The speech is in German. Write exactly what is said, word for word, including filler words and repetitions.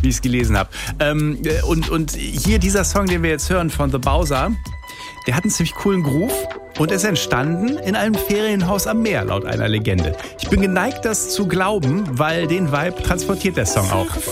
wie ich es gelesen habe. Ähm, und, und hier dieser Song, den wir jetzt hören von The Bowser, der hat einen ziemlich coolen Groove und ist entstanden in einem Ferienhaus am Meer, laut einer Legende. Ich bin geneigt, das zu glauben, weil den Vibe transportiert der Song auch.